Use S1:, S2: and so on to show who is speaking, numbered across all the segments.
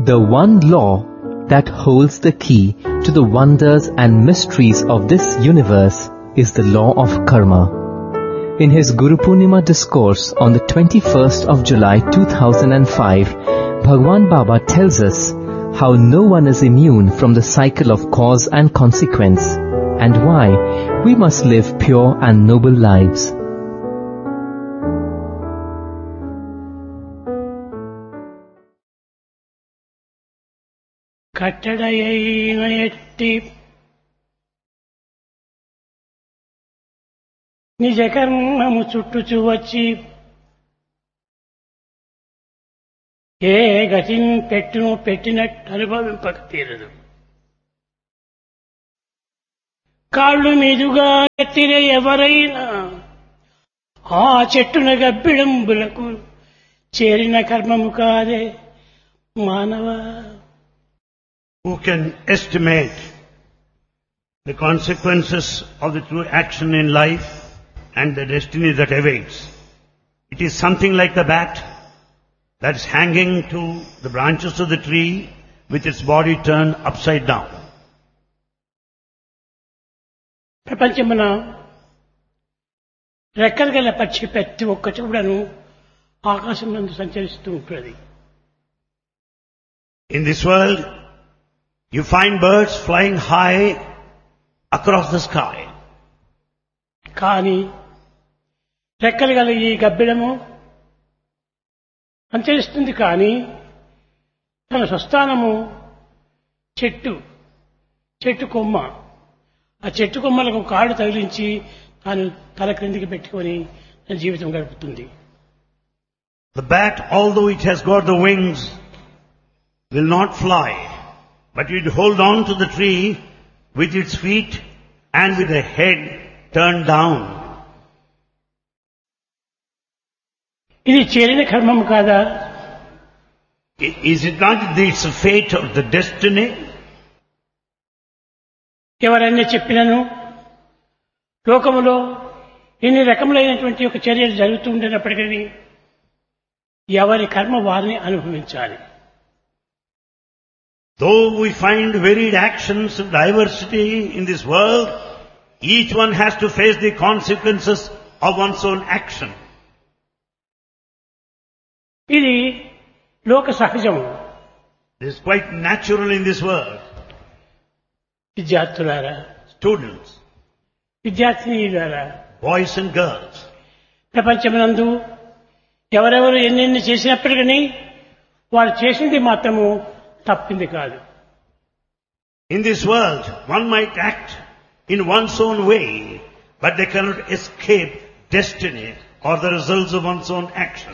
S1: The one law that holds the key to the wonders and mysteries of this universe is the law of karma. In his Guru Purnima discourse on the 21st of July 2005, Bhagwan Baba tells us how no one is immune from the cycle of cause and consequence, and why we must live pure and noble lives.
S2: కట్టడయైన ఎట్టి నిజ కర్మము చుట్టుచు వచ్చి ఏ గతిని పెట్టును పెట్టినట్టు అనుభవింపక తీరదు. కాళ్ళు మీదుగా ఎత్తిన ఎవరైనా ఆ చెట్టున గబ్బిడంబులకు చేరిన కర్మము కాదే మానవ.
S3: Who can estimate the consequences of the true action in life and the destiny that awaits? It is something like the bat that is hanging to the branches of the tree with its body turned upside down.
S2: ప్రపంచమున రెక్కలు గల పక్షి ప్రతి ఒక్కటి కూడాను ఆకాశం నందు సంచరిస్తూ ఉంటుంది.
S3: In this world, you find birds flying high across the sky.
S2: కానీ రెక్కలు గల ఈ గబ్బిడము సంచరిస్తుంది, కానీ తన స్వస్థానము చెట్టు కొమ్మ. ఆ చెట్టు కొమ్మలకు కాళ్ళు తగిలించి తాను తల క్రిందికి పెట్టుకొని తన జీవితం గడుపుతుంది.
S3: The bat, although it has got the wings, will not fly, but it hold on to the tree with its feet and with the head turned down.
S2: ఇది చేరిన కర్మము కాదా?
S3: Is it not this fate or the destiny?
S2: ఎవరైనా చెప్పినను లోకములో ఎన్ని రకములైనటువంటి ఒక చర్యలు జరుగుతూ ఉండేటప్పటికీ ఎవరి కర్మ వారిని అనుభవించాలి.
S3: Though we find varied actions of diversity in this world, each one has to face the consequences of one's own action.
S2: ఇది లోక సహజము.
S3: This is quite natural in this world.
S2: విద్యార్థులారా,
S3: Students,
S2: విద్యార్థినీలారా,
S3: boys and girls,
S2: ప్రపంచమునందు ఎవరెవరు ఎన్నెన్ని చేసినప్పటికీ వారు చేసింది మాత్రము తప్పింది కాదు.
S3: in this world, one might act in one's own way, but they cannot escape destiny or the results of one's own action.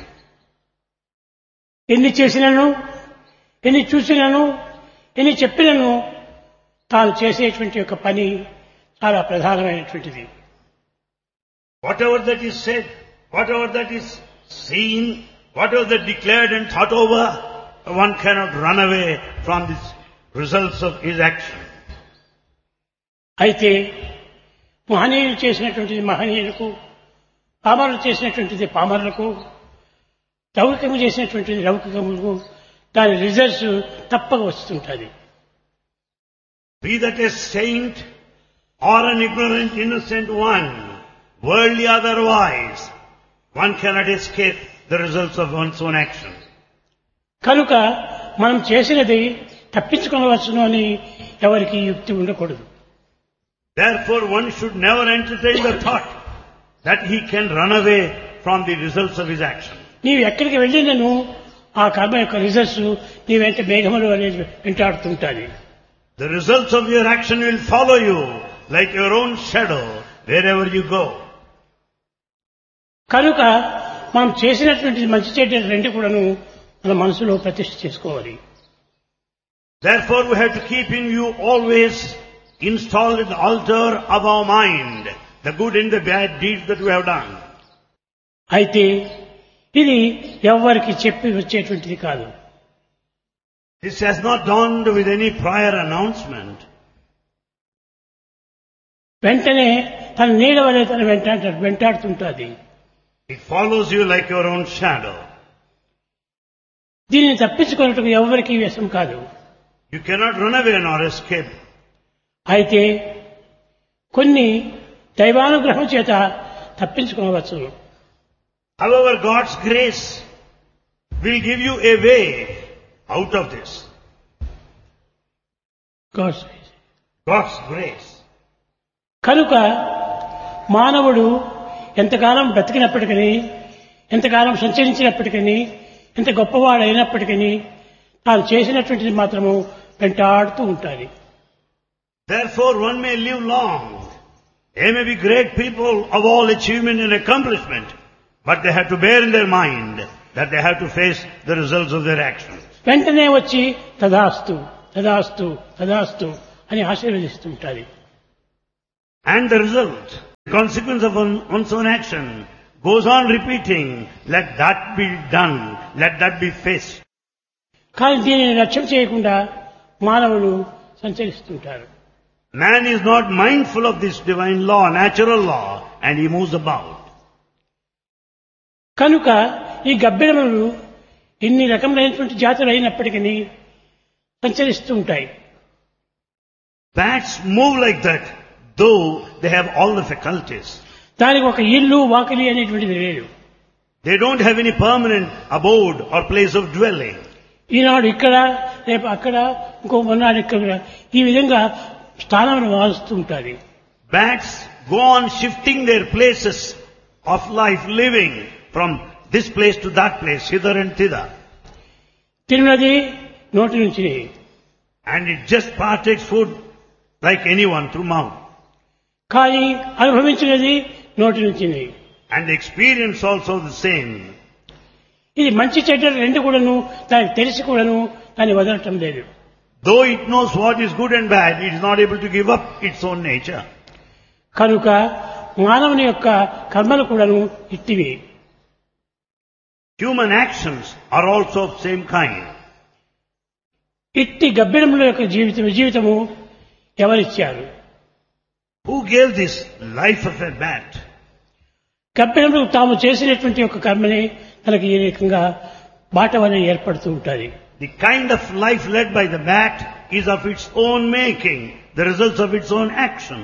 S2: ఎన్ని చేసినను, ఎన్ని చూసినను, ఎన్ని చెప్పినను తాను చేసేటువంటి ఒక పని చాలా ప్రధానమైనటువంటిది.
S3: Whatever that is said, whatever that is seen, whatever that declared and thought over, one cannot run away from the results of his action.
S2: అయితే మహనీయులు చేసినటువంటిది మహనీయులకు, పామరులు చేసినటువంటిది పామరులకు, లౌకికము చేసినటువంటిది లౌకికములకు దాని రిజల్ట్స్ తప్పక వస్తుంటుంది.
S3: Be that a saint or an ignorant innocent one, worldly otherwise, one cannot escape the results of one's own action.
S2: కనుక మనం చేసినది తప్పించుకోవచ్చును అని ఎవరికి యుక్తి ఉండకూడదు.
S3: Therefore, one should never entertain the thought that he can run away from the results of his action.
S2: నీవు ఎక్కడికి వెళ్ళినను ఆ కర్మ యొక్క రిజల్ట్స్ నీ వెంట మేఘములు అనేది వెంటాడుతుంటాయి.
S3: The results of your action will follow you like your own shadow wherever you go.
S2: కనుక మనం చేసినటువంటి మంచి చెడ్డ రెండు కూడాను మన మనసులో ప్రతిష్ఠ చేసుకోవాలి.
S3: Therefore, we have to keep in view always installed in the altar of our mind the good and the bad deeds that we have done.
S2: అయితే ఇది ఎవరికి చెప్పి వచ్చేటువంటిది కాదు.
S3: This has not dawned with any prior announcement.
S2: వెంటనే తన నీడ వలె తన వెంటాడుతుంటుంది.
S3: It follows you like your own shadow.
S2: దీనిని తప్పించుకున్నట్టుకు ఎవరికీ వ్యసం కాదు.
S3: You cannot run away nor escape.
S2: అయితే కొన్ని దైవానుగ్రహం చేత తప్పించుకోవచ్చు.
S3: However, God's grace will give you a way out of this. God's grace.
S2: కనుక మానవుడు ఎంతకాలం బ్రతికినప్పటికీ, ఎంతకాలం సంచరించినప్పటికీ, ఎంత గొప్పవాడైనప్పటికీ తాను చేసినటువంటిది మాత్రము వెంటాడుతూ ఉంటాడు.
S3: Therefore, one may live long. They may be great people of all achievement and accomplishment, but they have to bear in their mind that they have to face the results of their actions.
S2: వెంటనే వచ్చి తదాస్తు తదాస్తు తదాస్తు అని ఆశీర్వదిస్తుంటారు.
S3: And the result, the consequence of one's own action goes on repeating, let that be done, let that be faced.
S2: కానీ దీనిని లక్ష్యం చేయకుండా మానవులు సంచరిస్తుంటారు.
S3: Man is not mindful of this divine law, natural law, and he moves about.
S2: కనుక ఈ గబ్బిడములు ఇన్ని రకములైనటువంటి జాతులు అయినప్పటికీ సంచరిస్తూ ఉంటాయి.
S3: Bats move like that, though they have all the faculties.
S2: దానికి ఒక ఇల్లు వాకిలి అనేటువంటిది లేదు.
S3: They don't have any permanent abode or place of dwelling.
S2: ఈనాడు ఇక్కడ, రేపు అక్కడ, ఇంకో మొన్నాడు ఇక్కడ, ఈ విధంగా స్థానాలను మారుస్తూ ఉంటారు.
S3: Bats go on shifting their places of life, living from this place to that place, hither and thither.
S2: తిన్నది నోటి నుంచి,
S3: And it just partakes food like anyone through mouth.
S2: కానీ అనుభవించినది నోటి నుంచి.
S3: And the experience also the same.
S2: ఇది మంచి చెడ్డలు రెండు కూడాను దానికి తెలిసి కూడాను దాన్ని వదలటం లేదు.
S3: Though it knows what is good and bad, it is not able to give up its own nature.
S2: కనుక మానవుని యొక్క కర్మలు కూడాను ఇట్టివి.
S3: Human actions are also of same kind.
S2: ఇట్టి గబ్బిడముల యొక్క జీవితము ఎవరిచ్చారు?
S3: Who gave this life of a bat?
S2: గబ్బిడములు తాము చేసినటువంటి యొక్క కర్మని తనకి ఈ రకంగా బాటవని ఏర్పడుతూ ఉంటుంది.
S3: The kind of life led by the bat is of its own making, the results of its own action.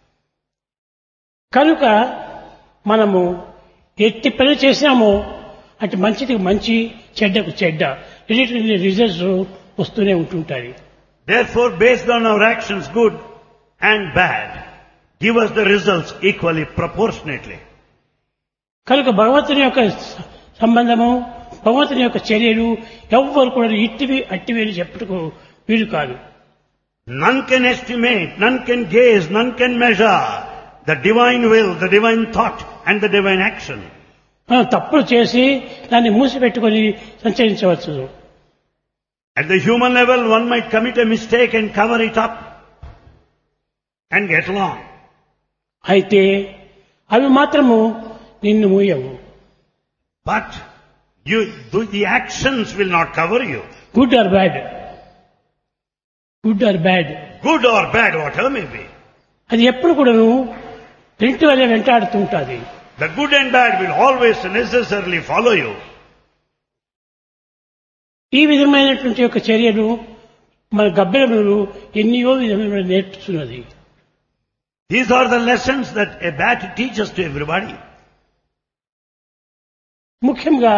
S2: కనుక మనము ఎట్టి పని చేసినామో అటు మంచిది మంచి, చెడ్డకు చెడ్డ రిజల్ట్స్ వస్తూనే ఉంటుంటాయి.
S3: Therefore, based on our actions, good and bad, give us the results equally, proportionately.
S2: కనుక భగవంతుని యొక్క సంబంధము, భగవంతుని యొక్క చర్యలు ఎవ్వరు కూడా ఇట్టివి అట్టివి అని చెప్పుటకు వీలు కాదు.
S3: None can estimate, none can gaze, none can measure the divine will, the divine thought and the divine action.
S2: మనం తప్పులు చేసి దాన్ని మూసిపెట్టుకొని సంచరించవచ్చు.
S3: At the human level, one might commit a mistake and cover it up and get along.
S2: అయితే అవి మాత్రము నిన్ను మూయవు.
S3: But the actions will not cover you.
S2: Good or bad, good or bad,
S3: Good or bad, whatever may be.
S2: అది ఎప్పుడు కూడాను రెంటి వల్ల వెంటాడుతూ ఉంటుంది.
S3: The good and bad will always necessarily follow you.
S2: ఈ విధమైనటువంటి యొక్క చర్యలు మన గబ్బిడములు ఎన్నో విధములు నేర్పుతున్నది.
S3: These are the lessons that a bat teaches to everybody.
S2: ముఖ్యంగా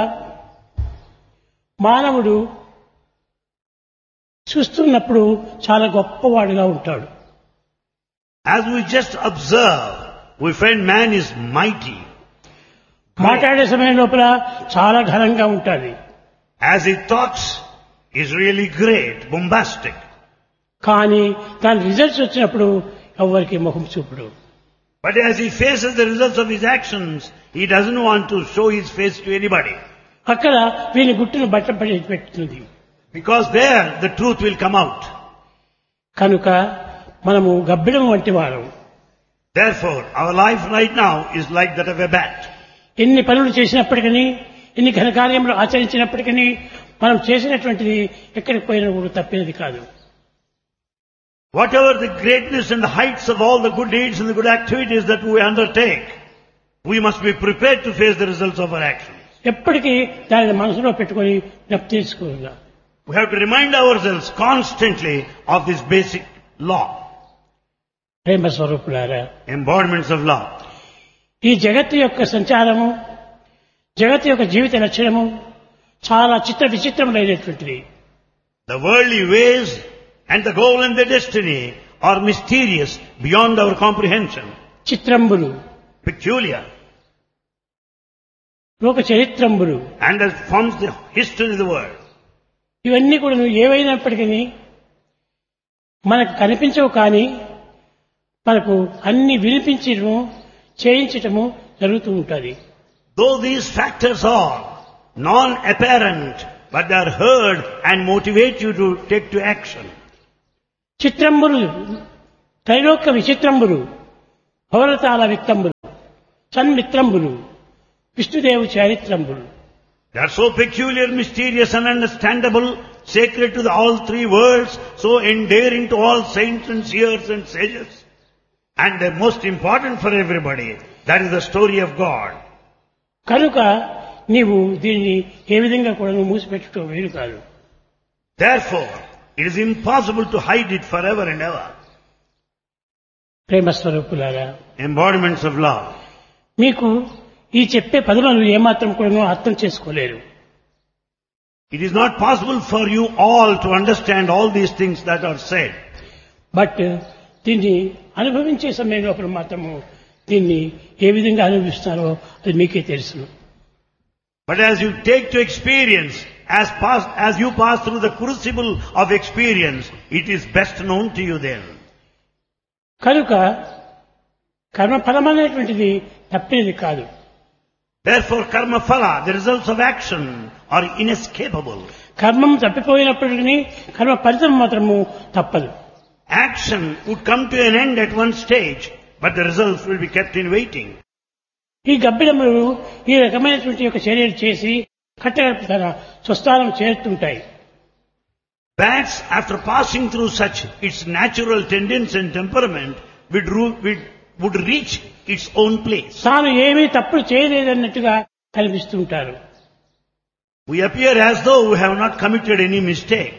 S2: మానవుడు చూస్తున్నప్పుడు చాలా గొప్పవాడుగా ఉంటాడు.
S3: As we just observe, we find man is mighty.
S2: మాట్లాడే సమయం లోపల చాలా ఘనంగా ఉంటుంది.
S3: As he talks, is really great, bombastic.
S2: కానీ దాని రిజల్ట్స్ వచ్చినప్పుడు ఎవరికి ముఖం చూపుడు.
S3: But as he faces the results of his actions, he doesn't want to show his face to anybody.
S2: అక్కడ వీని గుట్టును బట్టపడి పెట్టుతుంది.
S3: Because there the truth will come out.
S2: కనుక మనము గబ్బిడం వంటి వారం.
S3: Therefore, our life right now is like that of a bat.
S2: ఎన్ని పనులు చేసినప్పటికీ, ఎన్ని ఘనకార్యములు ఆచరించినప్పటికీ మనం చేసినటువంటిది ఎక్కడికి పోయినా కూడా తప్పినది కాదు.
S3: Whatever the greatness and the heights of all the good deeds and the good activities that we undertake, we must be prepared to face the results of our actions.
S2: ఎప్పటికీ దానిని మనసులో పెట్టుకొని జ్ఞప్తి చేసుకోవాలి.
S3: We have to remind ourselves constantly of this basic law,
S2: ప్రేమ స్వరూపులారా,
S3: embodiments of law.
S2: ఈ జగత్తు యొక్క సంచారము, జగత్తు యొక్క జీవిత లక్షణము చాలా చిత్ర విచిత్రములైనటువంటిది.
S3: The worldly ways and the goal and the destiny are mysterious beyond our comprehension,
S2: చిత్రంబులు,
S3: peculiar,
S2: లోక చరిత్రంబులు,
S3: and that forms the history of the world.
S2: ఇవన్నీ కూడా ఏవైనప్పటికీ మనకు కనిపించవు, కానీ మనకు అన్ని వినిపించడము చేయించటము జరుగుతూ ఉంటుంది.
S3: Though these factors are non-apparent, but they are heard and motivate you to take to action.
S2: చిత్రంబులు, Trailokya విచిత్రంబులు, భవరతాల విత్తంబులు, సన్మిత్రంబులు, విష్ణుదేవు చారిత్రంబులు.
S3: They are so peculiar, mysterious and understandable, sacred to all three worlds, so endearing to all saints and seers and sages. And they're most important for everybody. That is the story of God.
S2: కనుక నీవు దీన్ని ఏ విధంగా కూడా మూసిపెట్టడం వీలు కాదు.
S3: Therefore, it is impossible to hide it forever and ever.
S2: ప్రేమ స్వరూపులారా,
S3: Embodiments of love.
S2: మీకు ఈ చెప్పే పదములు ఏమాత్రం కూడా అర్థం చేసుకోలేరు.
S3: It is not possible for you all to understand all these things that are said.
S2: But దీన్ని అనుభవించే సమయంలో మాత్రము దీన్ని ఏ విధంగా అనుభవిస్తారో అది మీకే తెలుసును.
S3: But as you take to experience, as you pass through the crucible of experience, it is best known to you then.
S2: కనుక కర్మఫలం అనేటువంటిది తప్పేది కాదు.
S3: Therefore, karma phala, the results of action, are inescapable.
S2: కర్మం తప్పిపోయినప్పటికీ కర్మ ఫలితం మాత్రము తప్పదు.
S3: Action would come to an end at one stage, but the results will be kept in waiting.
S2: ఈ గబ్బిడములు ఈ రకమైనటువంటి యొక్క చర్యలు చేసి కట్టగడప తన స్వస్థానం చేరుతుంటాయి.
S3: Bats, after passing through such its natural tendency and temperament, would reach its own place.
S2: తాను ఏమీ తప్పులు చేయలేదన్నట్టుగా కనిపిస్తుంటారు.
S3: We appear as though we have not committed any mistake.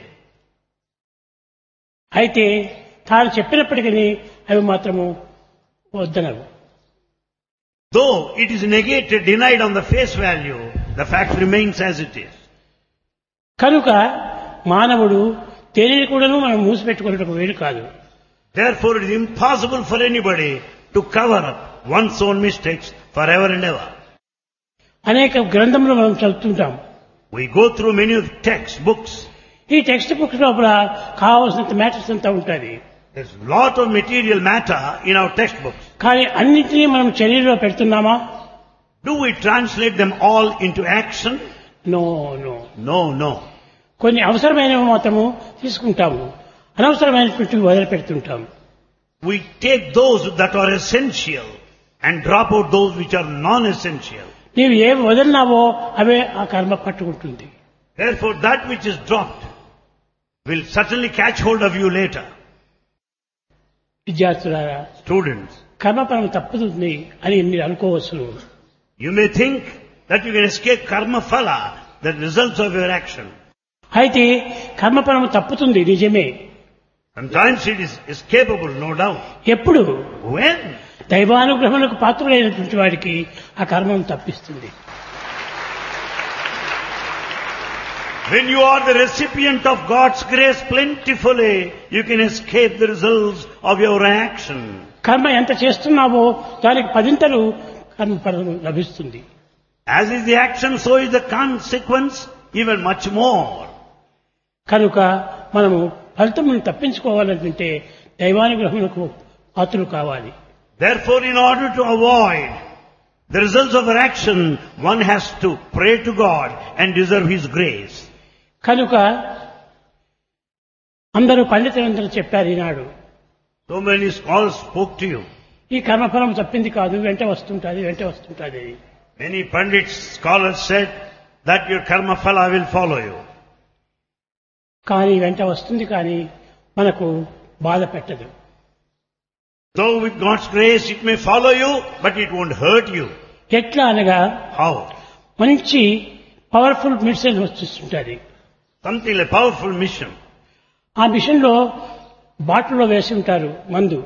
S2: అయితే తాను చెప్పినప్పటికీ అవి మాత్రము వద్దనవు.
S3: Though it is negated, denied on the face value, the fact remains as it is.
S2: కనుక మానవుడు తెలియని కూడాను మనం మూసిపెట్టుకున్నట్టు వీలు కాదు.
S3: Therefore, it is impossible for anybody to cover up one's own mistakes forever and ever.
S2: అనేక గ్రంథములు మనం చదువుతుంటాం.
S3: We go through many textbooks.
S2: ఈ టెక్స్ట్ బుక్స్ లోపల కావాల్సినంత మ్యాటర్స్ అంతా ఉంటుంది.
S3: There's a lot of material matter in our textbooks.
S2: కానీ అన్నింటినీ మనం చర్యలో పెడుతున్నామా?
S3: Do we translate them all into action?
S2: No.
S3: No.
S2: కొన్ని అవసరమైనవి మాత్రము తీసుకుంటాము, అనవసరమైనటువంటి వదిలిపెడుతుంటాము.
S3: We take those that are essential and drop out those which are non-essential.
S2: నీవు ఏవి వదిలినావో అవే ఆ కర్మ పట్టుకుంటుంది.
S3: Therefore, that which is dropped will certainly catch hold of you later.
S2: విద్యార్థులారా,
S3: Students,
S2: కర్మఫలం తప్పుతుంది అని మీరు అనుకోవచ్చు.
S3: you may think that you can escape karma phala, the results of your action.
S2: అయితే కర్మఫలం తప్పుతుంది నిజమే.
S3: Sometimes it is escapable, no doubt.
S2: ఎప్పుడు?
S3: When?
S2: దైవానుగ్రహములకు పాత్రుడైనటువంటి వాడికి ఆ కర్మం తప్పిస్తుంది.
S3: When you are the recipient of God's grace plentifully, you can escape the results of your action.
S2: కర్మ ఎంత చేస్తున్నావో దానికి పదింతలు కర్మఫలం లభిస్తుంది.
S3: As is the action, so is the consequence, even much more.
S2: కనుక మనము ఫలితమును తప్పించుకోవాలంటే దైవానుగ్రహములకు పాత్రులు కావాలి.
S3: Therefore, in order to avoid the results of our action, one has to pray to God and deserve His grace.
S2: కనుక అందరూ పండితులందరూ చెప్పారు ఈనాడు.
S3: So many scholars spoke to you.
S2: ఈ కర్మఫలం తప్పింది కాదు, వెంట వస్తుంటుంది.
S3: Many pandits, scholars said that your karma phala will follow you.
S2: కానీ వెంట వస్తుంది, కానీ మనకు బాధ పెట్టదు.
S3: Though with God's grace it may follow you, but it won't hurt you.
S2: ఎట్లా అనగా
S3: How?
S2: మంచి powerful medicine వచ్చేస్తుంటుంది.
S3: Something like powerful mission.
S2: ఆ మిషన్ లో బాటిల్లో వేసి ఉంటారు మందు.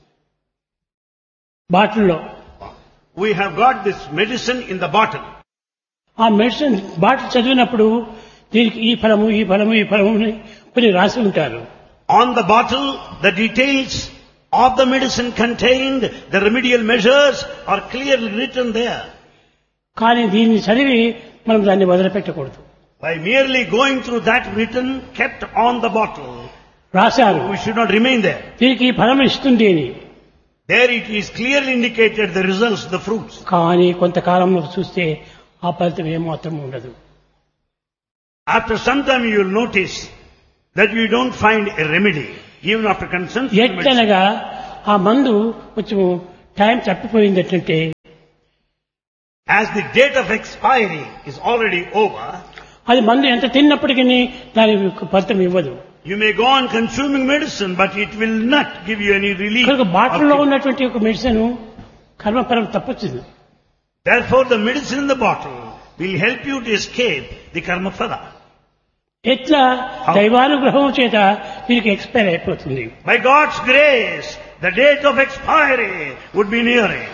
S2: బాటిల్లో
S3: We have got this medicine in the bottle.
S2: ఆ మెడిసిన్ బాటిల్ చదివినప్పుడు దీనికి ఈ ఫలము ఈ ఫలము ఈ ఫలము అని కొన్ని రాసి ఉంటారు.
S3: On the bottle, the details of the medicine contained, the remedial measures are clearly written there.
S2: కానీ దీన్ని చదివి మనం దాన్ని వదిలిపెట్టకూడదు.
S3: By merely going through that written, kept on the bottle,
S2: రాశారు
S3: we should not remain there.
S2: దీనికి ఈ ఫలం ఇస్తుంది అని.
S3: There it is clearly indicated the results, the fruits.
S2: కానీ కొంతకాలంలో చూస్తే ఆ ఫలితం ఏమాత్రం ఉండదు.
S3: After some time you will notice that you don't find a remedy, even after consumption.
S2: ఎట్లనగా ఆ మందు కొంచెం time తప్పిపోయిందంటే
S3: As the date of expiry is already over,
S2: అది మందు ఎంత తిన్నప్పటికీ దాని ఫలితం ఇవ్వదు.
S3: you may go on consuming medicine, but it will not give you any relief.
S2: కనుక బాటిల్లో ఉన్నటువంటి ఒక మెడిసిన్ కర్మఫలం తప్పొచ్చింది.
S3: Therefore the medicine in the bottle will help you to escape the karma phala.
S2: ఎట్లా దైవానుగ్రహం చేత వీరికి ఎక్స్పైర్ అయిపోతుంది.
S3: By God's grace, the date of expiry would be nearing.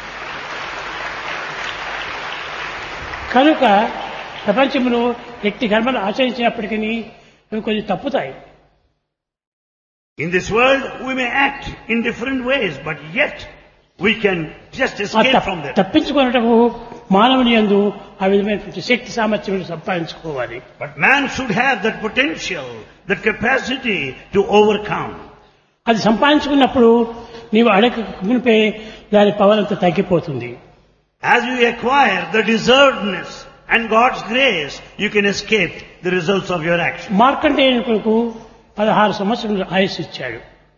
S2: కనుక ప్రపంచంలో వ్యక్తి కర్మలు ఆచరించినప్పటికీ అవి కొన్ని తప్పుతాయి.
S3: In this world, we may act in different ways, but yet we can just escape from them.
S2: తప్పించుకున్నటకు మానవుని యందు ఆ విధమైనటువంటి శక్తి సామర్థ్యం సంపాదించుకోవాలి.
S3: But man should have that potential, that capacity to overcome.
S2: అది సంపాదించుకున్నప్పుడు నీవు అడగ మునిపే దాని పవర్ అంతా తగ్గిపోతుంది.
S3: As you acquire the deservedness and God's grace, you can escape the results of your action.
S2: మార్కండేయునికి 16 సంవత్సరాలు ఆయుష్ ఇచ్చాడు.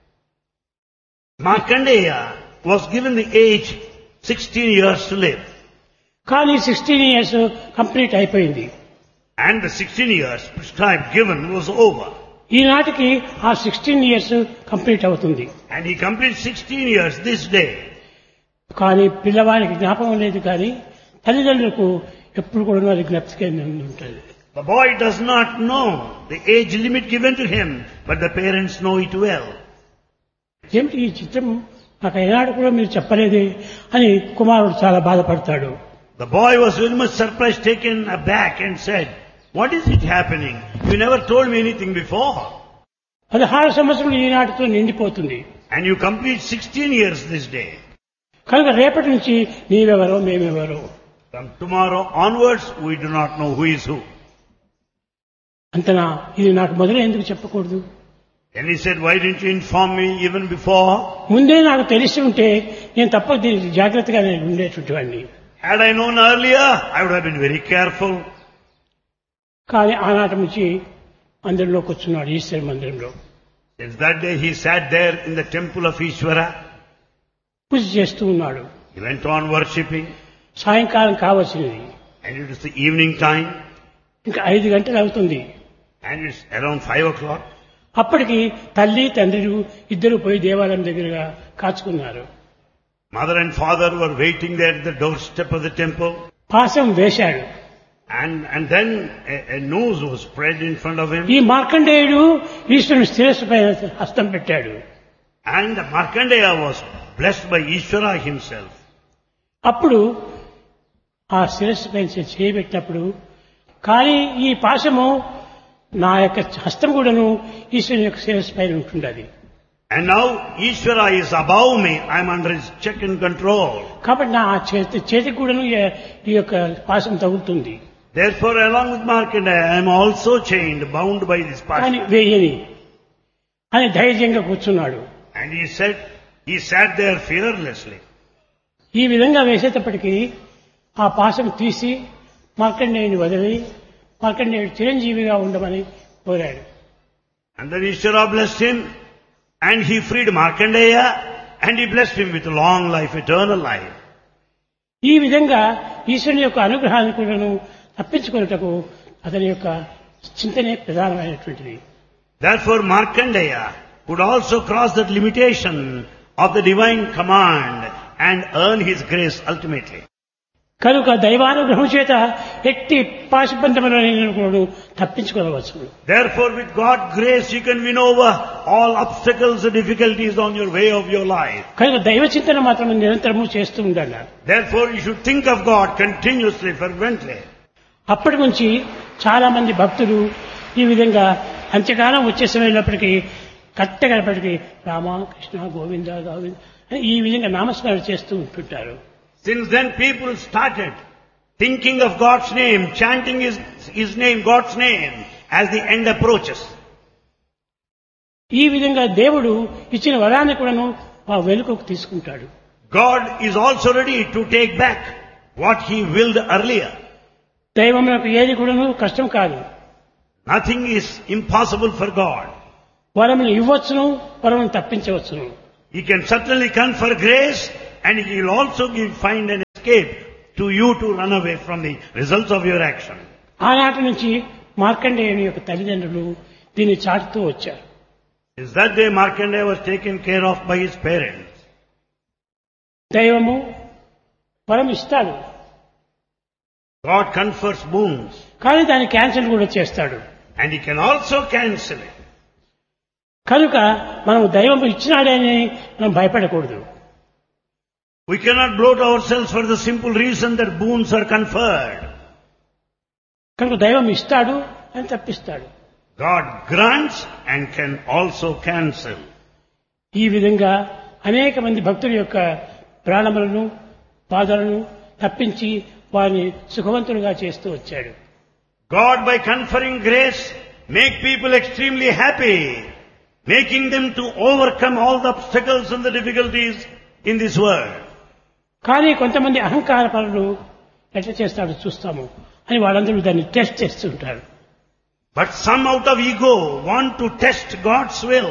S3: Markandeya was given the age 16 years to live.
S2: కానీ 16 ఇయర్స్ కంప్లీట్ అయిపోయింది.
S3: And the 16 years prescribed given was over.
S2: ఈనాటికి ఆ 16 years complete అవుతుంది.
S3: And he completed 16 years this day.
S2: కానీ పిల్లవానికి జ్ఞాపకం లేదు, కానీ తల్లిదండ్రులకు ఎప్పుడు కూడా అది జ్ఞప్తిగా ఉంటుంది.
S3: The boy does not know the age limit given to him, but the parents know it well.
S2: ఏమిటి ఈ చిత్రం నాకు ఏనాడు కూడా మీరు చెప్పలేదే అని కుమారుడు చాలా బాధపడతాడు.
S3: The boy was very much surprised, taken aback and said, "What is it happening? You never told me anything before."
S2: 16 సంవత్సరాలు ఈనాటితో నిండిపోతుంది.
S3: And you complete 16 years this day.
S2: కనుక రేపటి నుంచి నీవెవరో మేమెవరో.
S3: From tomorrow onwards, we do not know who is who.
S2: అంతనా ఇది నాకు మొదలు ఎందుకు చెప్పకూడదు?
S3: And he said, "Why didn't you inform me even before?"
S2: ముందే నాకు తెలిసి ఉంటే నేను తప్ప దీనికి జాగ్రత్తగా నేను ఉండేటువంటి వాడిని.
S3: Had I known earlier, I would have been very careful.
S2: కానీ ఆనాటి నుంచి మందిరంలో కూర్చున్నాడు, ఈశ్వర మందిరంలో.
S3: Since that day he sat there in the temple of Ishvara.
S2: పూజ చేస్తూ ఉన్నాడు.
S3: He went on worshipping.
S2: సాయంకాలం కావలసినది.
S3: And it was the evening time.
S2: ఇంకా 5 గంటలు అవుతుంది.
S3: And it's around 5 o'clock.
S2: అప్పటికి తల్లి తండ్రి ఇద్దరు పోయి దేవాలయం దగ్గరగా కాచుకున్నారు.
S3: Mother and father were waiting there at the doorstep of the temple.
S2: పాశం వేశాడు.
S3: And then a noose was spread in front of him.
S2: ఈ మార్కండేయుడు ఈశ్వరుని శిరస్సు పైన హస్తం పెట్టాడు.
S3: And Markandeya was blessed by Ishvara himself.
S2: అప్పుడు ఆ శిరస్సు పైన చేయబెట్టినప్పుడు కానీ ఈ పాశము నా యొక్క హస్తం కూడాను ఈశ్వరుని యొక్క శిరస్సు పైన ఉంటుండది.
S3: And now Ishvara is above me. I am under his check and control.
S2: కాబట్టి నా చేతికి కూడాను ఈ యొక్క పాశం తగులుతుంది.
S3: Therefore, along with Markandeya, I am also chained, bound by this
S2: కానీ
S3: passion.
S2: వేయని అని ధైర్యంగా కూర్చున్నాడు.
S3: And he sat there fearlessly.
S2: ఈ విధంగా వేసేటప్పటికీ ఆ పాశం తీసి మార్కండేయుని వదిలి మార్కండేయుడు చిరంజీవిగా ఉండమని కోరాడు.
S3: And then Ishvara blessed him, and he freed Markandeya, and he blessed him with long life, eternal life.
S2: ఈ విధంగా ఈశ్వరుని యొక్క అనుగ్రహాన్ని కూడాను తప్పించుకున్నటకు అతని యొక్క చింతనే ప్రధానమైనటువంటిది.
S3: Therefore, Markandeya could also cross that limitation of the divine command and earn his grace ultimately.
S2: కనుక దైవానుగ్రహం చేత ఎట్టి పాశబంధములను తప్పించుకోవచ్చు.
S3: Therefore, with God's grace, you can win over all obstacles and difficulties on your way of your life.
S2: కనుక దైవ చింతన మాత్రం నిరంతరము చేస్తూ ఉండాలి.
S3: Therefore, you should think of God continuously, fervently.
S2: అప్పటి నుంచి చాలా మంది భక్తులు ఈ విధంగా అంత్యకాలం వచ్చే సమయంలోప్పటికీ కట్టగలప్పటికీ రామ కృష్ణ గోవింద గోవింద అని ఈ విధంగా నామస్మరణ చేస్తూ ఉంటుంటారు.
S3: Since then, people started thinking of God's name, chanting His name, God's name, as the end approaches.
S2: ఈ విధంగా దేవుడు ఇచ్చిన వరాన్ని కూడాను ఆ వెనుకకు తీసుకుంటాడు.
S3: God is also ready to take back what He willed earlier.
S2: దైవమునకు ఏది కూడాను కష్టం కాదు.
S3: Nothing is impossible for God.
S2: వరములు ఇవ్వచ్చును, వరమును తప్పించవచ్చును.
S3: He can certainly confer grace, and He will also find an escape to you to run away from the results of your action.
S2: ఆనాటి నుంచి మార్కండేయుని యొక్క తల్లిదండ్రులు దీన్ని చాటుతూ వచ్చారు.
S3: Is that day Markandeya was taken care of by his parents.
S2: దైవము వరం ఇస్తాడు,
S3: God confers boons,
S2: కానీ దాన్ని క్యాన్సిల్ కూడా చేస్తాడు.
S3: and He can also cancel it.
S2: కనుక మనం దైవం ఇచ్చినాడే అని మనం భయపడకూడదు.
S3: We cannot bloat ourselves for the simple reason that boons are conferred.
S2: కనుక దైవం ఇస్తాడు అని తప్పిస్తాడు.
S3: God grants and can also cancel.
S2: ఈ విధంగా అనేక మంది భక్తుల యొక్క ప్రాణములను బాధలను తప్పించి వారిని సుఖవంతులుగా చేస్తూ వచ్చాడు.
S3: God, by conferring grace, make people extremely happy, making them to overcome all the obstacles and the difficulties in this world.
S2: కానీ కొంతమంది అహంకార పరులు ఎట్లా చేస్తాడో చూస్తాము అని వాళ్ళందరూ దాన్ని టెస్ట్ చేస్తుంటారు.
S3: But some out of ego want to test God's will.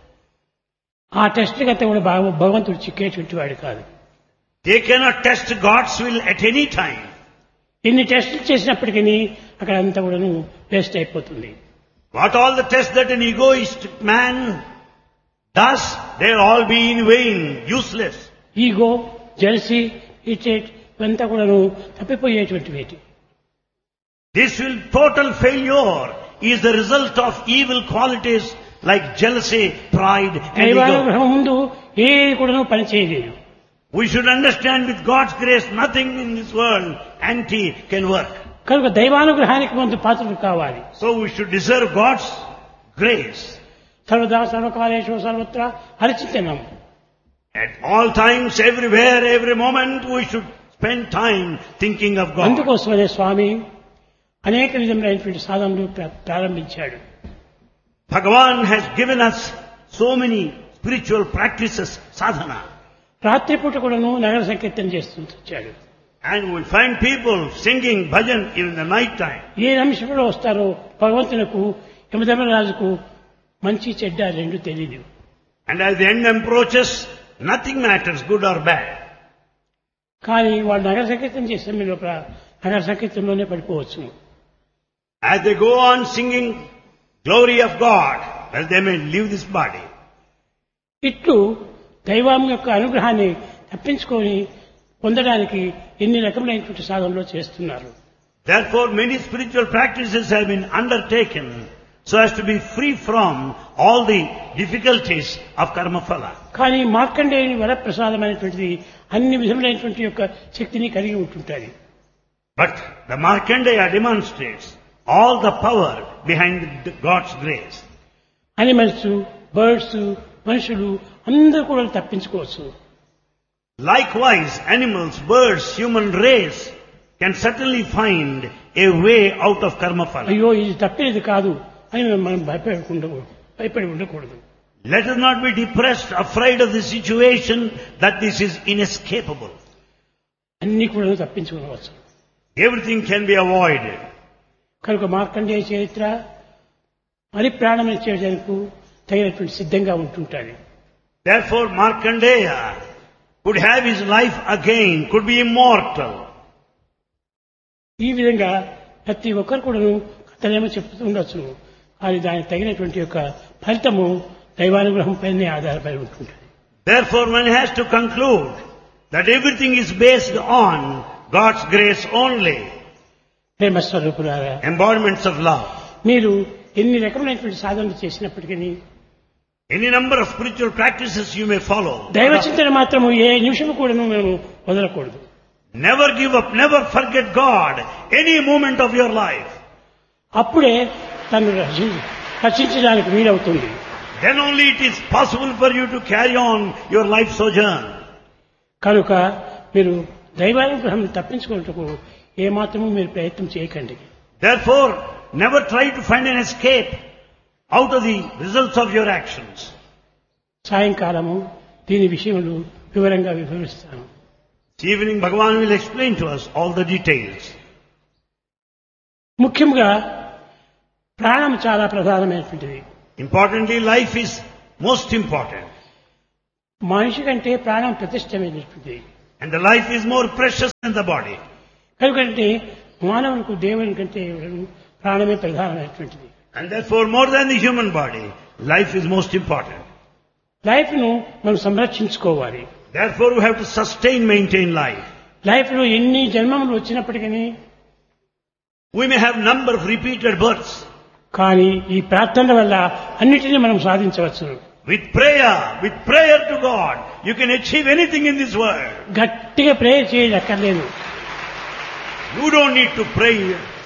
S2: ఆ టెస్ట్ కంటే కూడా భగవంతుడు చిక్కేటువంటి వాడు కాదు.
S3: They cannot test God's will at any time.
S2: ఇన్ని టెస్టులు చేసినప్పటికీ అక్కడ అంతా కూడా వేస్ట్ అయిపోతుంది.
S3: What all the tests that an egoistic man does, they'll all be in vain, useless.
S2: Ego, jealousy, irritate ఇవంతా కూడా తప్పిపోయేటువంటి వేటి.
S3: This will total failure is the result of evil qualities like jealousy, pride and ego.
S2: దైవానుగ్రహం ముందు ఏది కూడా పని చేయలేదు.
S3: We should understand with God's grace nothing in this world anti can work.
S2: కనుక దైవానుగ్రహానికి ముందు పాత్రలు కావాలి.
S3: So we should deserve God's grace.
S2: సర్వదా సర్వకాలేషు సర్వత్రా హరిచింతనం.
S3: At all times, everywhere, every moment, we should spend time thinking of God.
S2: అందుకోసమనే స్వామి అనేక విధములైనటువంటి సాధనలు ప్రారంభించాడు.
S3: Bhagavan has given us so many spiritual practices, sadhana.
S2: రాత్రిపూట కూడాను నగర సంకీర్తన చేస్తూ వచ్చాడు.
S3: And we find people singing bhajan in the night time.
S2: ఏ నిమిషంలో వస్తారో భగవంతునకు యమధర్మరాజుకు మంచి చెడ్డ రెండు తెలియదు.
S3: And as the end approaches, nothing matters, good or bad.
S2: కానీ వాళ్ళు నగర సంకీర్తన చేసే లోపల నగర సంకీర్తనలోనే పడిపోవచ్చు.
S3: As they go on singing glory of God, well, they may leave this body.
S2: ఇట్లు దైవం యొక్క అనుగ్రహాన్ని తప్పించుకొని పొందడానికి ఎన్ని రకములైనటువంటి సాధనలు చేస్తున్నారు.
S3: Therefore, many spiritual practices have been undertaken so as to be free from all the difficulties of karma phala.
S2: కానీ మార్కండేయుని వరప్రసాదమైనటువంటిది అన్ని విధములైనటువంటి యొక్క శక్తిని కలిగి ఉంటుంటుంది.
S3: But the Markandeya demonstrates all the power behind God's grace.
S2: Animals, birds, మనుషులు అందరూ కూడా తప్పించుకోవచ్చు.
S3: Likewise, animals, birds, human race can certainly find a way out of karma phala.
S2: అయ్యో ఇది తప్పేది కాదు అని మనం భయపడి ఉండకూడదు.
S3: Let us not be depressed, afraid of the situation that this is inescapable.
S2: అన్ని కూడా తప్పించుకోవచ్చు.
S3: Everything can be avoided.
S2: కనుక మార్కండేయ చరిత్ర మరి ప్రాణం ఇచ్చేందుకు తగినటువంటి సిద్ధంగా ఉంటుంటాడు.
S3: Therefore, Markandeya could have his life again, could be immortal.
S2: ఈ విధంగా ప్రతి ఒక్కరు కూడా కథలేమో చెప్తూ ఉండొచ్చు. కానీ దానికి తగినటువంటి యొక్క ఫలితము దైవానుగ్రహం పైనే ఆధారపడి ఉంటుంది.
S3: Therefore, one has to conclude that everything is based on God's grace only.
S2: ప్రేమ స్వరూపులారా,
S3: Embodiments of love.
S2: మీరు ఎన్ని రకమైనటువంటి సాధనలు చేసినప్పటికీ
S3: Any number of spiritual practices you may follow.
S2: దైవ చింతన మాత్రము ఏ నిమిషం కూడా మేము వదలకూడదు.
S3: Never give up, never forget God any moment of your life.
S2: అప్పుడే తను రచించడానికి వీలవుతుంది.
S3: Then only it is possible for you to carry on your life sojourn.
S2: కనుక మీరు దైవానుగ్రహం తప్పించుకున్నట్టుకు ఏమాత్రము మీరు ప్రయత్నం చేయకండి.
S3: Therefore, never try to find an escape out of the results of your actions.
S2: సాయంకాలము దీని విషయంలో వివరంగా వివరిస్తాను.
S3: This evening, Bhagavan will explain to us all the details.
S2: ముఖ్యంగా ప్రాణం చాలా ప్రధానమైనటువంటిది.
S3: Importantly, life is most important.
S2: మనిషి కంటే ప్రాణం ప్రతిష్టమైనటువంటిది.
S3: And the life is more precious than the body.
S2: కనుకంటే మానవునికి దేవుని కంటే ప్రాణమే ప్రధానమైనటువంటిది.
S3: And therefore, more than the human body, life is most important.
S2: Life ను మనం సంరక్షించుకోవాలి.
S3: Therefore, we have to sustain, maintain life.
S2: Life లో ఎన్ని జన్మములు వచ్చినప్పటికీ
S3: We may have number of repeated births.
S2: కానీ ఈ ప్రార్థనల వల్ల అన్నిటినీ మనం సాధించవచ్చు.
S3: With prayer to God, you can achieve anything in this world.
S2: గట్టిగా ప్రేయర్ చేయక్కర్లేదు.
S3: You don't need to pray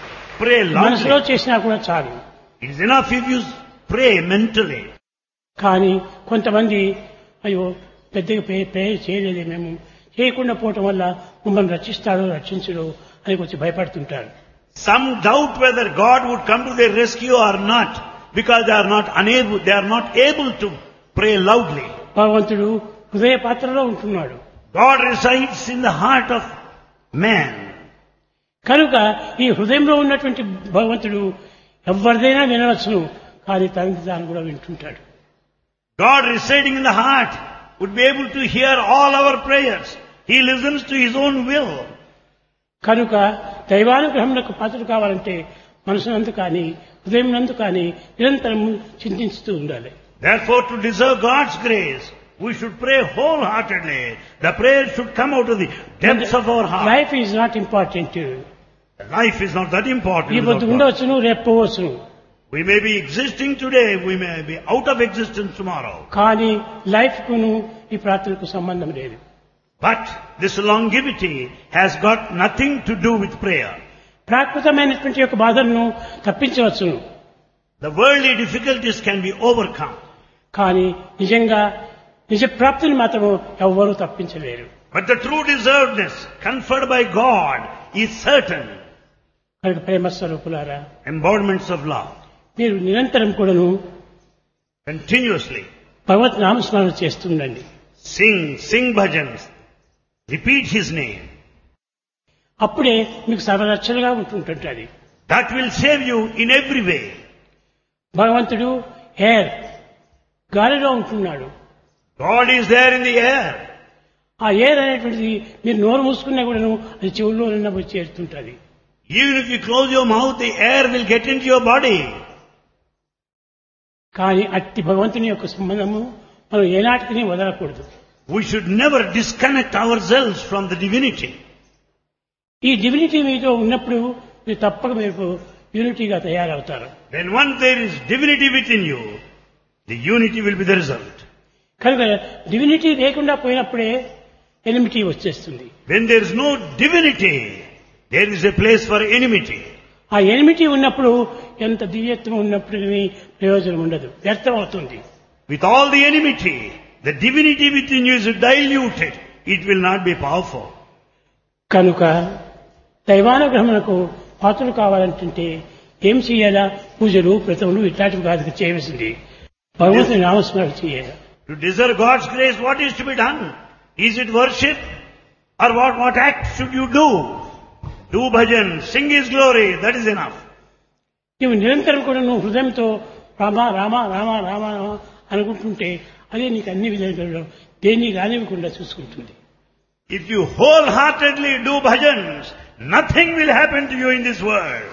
S2: మనసులో
S3: loudly.
S2: చేసినా కూడా చాలు.
S3: It is enough if you pray mentally.
S2: కానీ కొంతమంది అయ్యో పెద్దగా ప్రేయర్ చేయలేదే, మేము చేయకుండా పోవటం వల్ల మమ్మల్ని రక్షిస్తాడో రక్షించడో అని కొంచెం భయపడుతుంటారు.
S3: Some doubt whether God would come to their rescue or not, because they are not able to pray loudly.
S2: భగవంతుడు హృదయ పాత్రలో ఉంటున్నాడు.
S3: God resides in the heart of man.
S2: కనుక ఈ హృదయంలో ఉన్నటువంటి భగవంతుడు ఎవరిదైనా వినవచ్చును, కానీ తనకి తాను కూడా వింటుంటాడు.
S3: God residing in the heart would be able to hear all our prayers. He listens to His own will.
S2: కనుక దైవానుగ్రహములకు పాత్రలు కావాలంటే మనసునందు కానీ హృదయం నందు కానీ నిరంతరం చింతిస్తూ ఉండాలి.
S3: Therefore, to deserve God's grace, we should pray wholeheartedly. The prayer should come out of the depths of our heart.
S2: Life is not important.
S3: Life is not that important.
S2: ఈ పొద్దు ఉండవచ్చును, రేపు పోవచ్చును.
S3: We may be existing today, we may be out of existence tomorrow.
S2: కానీ life కును ఈ ప్రార్థనకు సంబంధం లేదు.
S3: But this longevity has got nothing to do with prayer.
S2: ప్రాకృతమైనటువంటి యొక్క బాధలను తప్పించవచ్చును,
S3: The worldly difficulties can be overcome.
S2: కానీ నిజంగా నిజ ప్రాప్తిని మాత్రం ఎవ్వరూ తప్పించలేరు.
S3: But the true deservedness conferred by God is certain.
S2: కనుక ప్రేమ స్వరూపులారా,
S3: Embodiments of love.
S2: మీరు నిరంతరం కూడాను
S3: Continuously
S2: భగవత్ నామస్మరణ చేస్తుండండి.
S3: sing bhajans. Repeat His name.
S2: అప్పుడే మీకు సర్వరక్షణగా ఉంటుంటుంది.
S3: That will save you in every way.
S2: భగవంతుడు ఎయిర్ గాలిలో ఉంటున్నాడు.
S3: God is there in the air.
S2: ఆ ఎయిర్ అనేటువంటిది మీరు నోరు మూసుకున్నా కూడాను అది చెవుల్లో నిన్న పోయి చేరుతుంటుంది.
S3: Even if you close your mouth, the air will get into your body.
S2: కానీ అట్టి భగవంతుని యొక్క సంబంధము మనం ఏనాటికి వదలకూడదు.
S3: We should never disconnect ourselves from the divinity.
S2: ఈ డివినిటీ మీతో ఉన్నప్పుడు మీరు తప్పక మీరు యూనిటీగా తయారవుతారు.
S3: Then once there is divinity within you, the unity will be the result.
S2: కనుక డివినిటీ లేకుండా పోయినప్పుడే ఎనిమిటీ వచ్చేస్తుంది.
S3: When there is no divinity, there is a place for enmity.
S2: ఆ ఎనిమిటీ ఉన్నప్పుడు ఎంత దివ్యత్వం ఉన్నప్పుడు ప్రయోజనం ఉండదు, వ్యర్థం అవుతుంది.
S3: With all the enmity, the divinity within you is diluted. It will not be powerful.
S2: కనుక దైవానుగ్రహమునకు పాత్రలు కావాలంటే ఏం చేయాలా? పూజలు, వ్రతములు ఇట్లాంటివి కాదు చేయవలసింది. భగవంతుని నామస్మరణ చేయాలి.
S3: To deserve God's grace, what is to be done? Is it worship? Or what act should you do? Do bhajan, sing His glory, that is enough.
S2: నీవు నిరంతరం కూడా నువ్వు హృదయంతో రామ రామ రామ రామ రామ అనుకుంటుంటే అదే నీకు అన్ని విధాలుగా దేన్ని కానివ్వకుండా చూసుకుంటుంది.
S3: If you wholeheartedly do bhajans, nothing will happen to you in this world.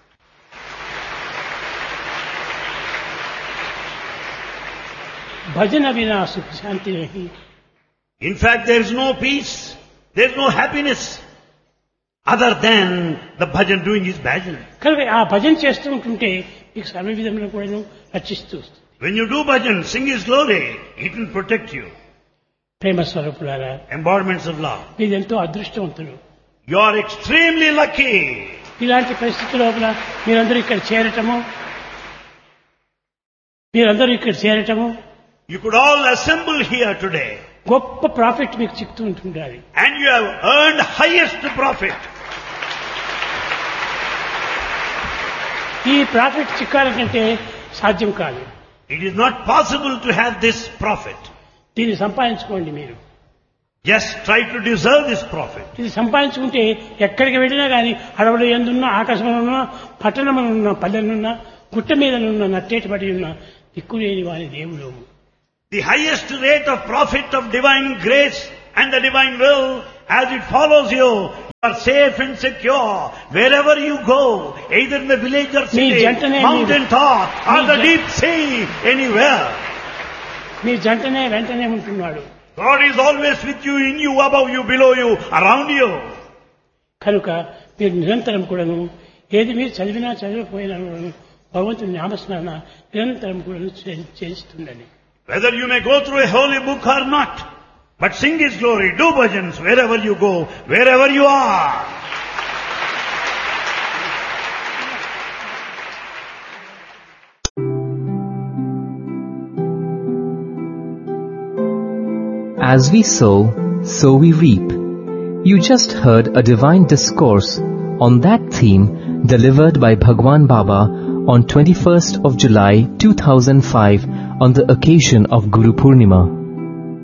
S2: భజన వినా సుఖ శాంతి రహి.
S3: In fact, there is no peace, there is no happiness other than the bhajan, doing his bhajan.
S2: కనుక ఆ భజన చేస్తూ ఉంటుంటే మీకు సర్వ విధంగా కూడా రక్షిస్తూ వస్తుంది.
S3: When you do bhajan, sing his glory, it will protect you.
S2: ప్రేమ స్వరూపులారా,
S3: Embodiments of love.
S2: మీరు ఎంతో అదృష్టవంతులు.
S3: You are extremely lucky.
S2: ఇలాంటి పరిస్థితి లోపల మీరందరూ ఇక్కడ చేరటము
S3: You could all assemble here today.
S2: గొప్ప ప్రాఫిట్ మీకు చిక్తూ ఉంటుండాలి.
S3: And you have earned highest profit.
S2: ఈ ప్రాఫిట్ చిక్కాలంటే సాధ్యం కాదు.
S3: It is not possible to have this profit.
S2: దీన్ని సంపాదించుకోండి మీరు.
S3: Just try to deserve this profit.
S2: ఇది సంపాదించుకుంటే ఎక్కడికి వెళ్ళినా కానీ అడవులు ఎందున్నా, ఆకాశంలో పట్టణములున్న, పల్లెలున్న, గుట్ట మీదనున్న, నట్టేటి పడి ఉన్న దిక్కులేని వారి దేవుడు.
S3: The highest rate of profit of divine grace and the divine will, as it follows you, you are safe and secure wherever you go, either in the village or city, mountain top or the deep sea, anywhere.
S2: మీ జంటనే వెంటనే ఉంటున్నాడు.
S3: God is always with you, in you, above you, below you, around you.
S2: కనుక మీరు నిరంతరం కూడాను ఏది మీరు చదివినా చదివకపోయినా భగవంతుని నామస్మరణ నిరంతరం కూడా చేస్తుండండి.
S3: Whether you may go through a holy book or not, but sing His glory, do bhajans wherever you go, wherever you are.
S1: As we sow, so we reap. You just heard a divine discourse on that theme delivered by Bhagwan Baba on 21st of July 2005 on the occasion of Guru Purnima.